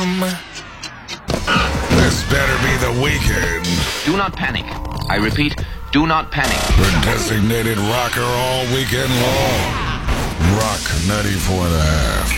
Jam. This better be the weekend. Do not panic. I repeat, do not panic. The designated rocker all weekend long. Rock 94.5.